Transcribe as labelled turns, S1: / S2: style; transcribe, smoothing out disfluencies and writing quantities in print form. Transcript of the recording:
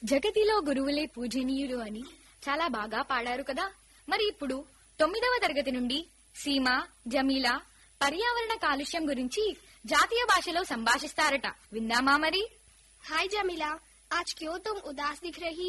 S1: జగతిలో గురువులే పూజనీయులు అని చాలా బాగా పాడారు కదా. మరి ఇప్పుడు 9వ తరగతి నుండి సీమ, జమీలా పర్యావరణ కాలుష్యం గురించి జాతీయ భాషలో సంభాషిస్తారట. విందామా మరి?
S2: हाय जमीला, आज क्यों तुम उदास दिख रही